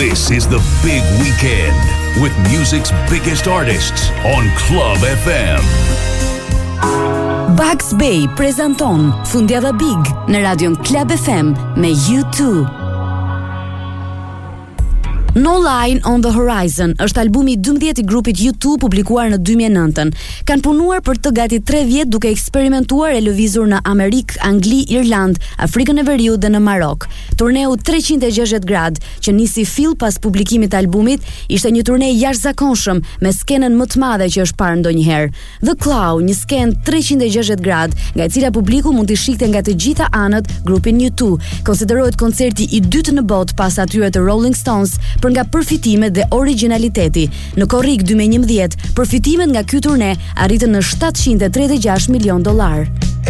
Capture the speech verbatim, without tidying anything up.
This is the big weekend with music's biggest artists on Club F M. Bugs Bay prezanton Fundjava Big në radion Club F M me U two. No Line on the Horizon është albumi i dymbëdhjetë i grupit U two publikuar në dy mijë e nëntë. Kanë punuar për të gati tre vjet duke eksperimentuar e lëvizur në Amerikë, Angli, Irland, Afrikën e Veriut dhe në Marok. Turneu treqind e gjashtëdhjetë gradë, që nisi fill pas publikimit të albumit, ishte një turne jashtëzakonshëm me skenën më të madhe që është parë ndonjëherë. The Claw, një skenë treqind e gjashtëdhjetë gradë, nga e cila publiku mund të shikte nga të gjitha anët grupin U two, konsiderohet koncerti i dytë në botë pas atyre të Rolling Stones për nga përfitimet dhe originaliteti. Në korrik dy mijë e njëmbëdhjetë, përfitimet nga ky turne arritën në shtatëqind e tridhjetë e gjashtë milion dollar.